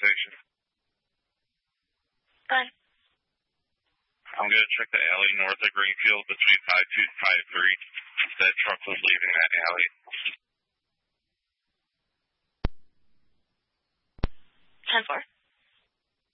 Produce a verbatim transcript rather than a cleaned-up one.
station. Fine. I'm going to check the alley north of Greenfield between five two and five three. That truck was leaving that alley. ten four.